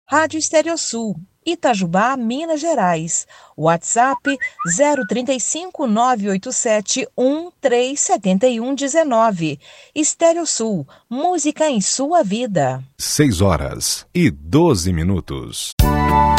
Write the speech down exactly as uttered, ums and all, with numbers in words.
Rádio Estereosul, Itajubá, Minas Gerais. WhatsApp zero trinta e cinco, nove oito sete, um três sete um um nove. Estereosul, música em sua vida. Seis horas e doze minutos.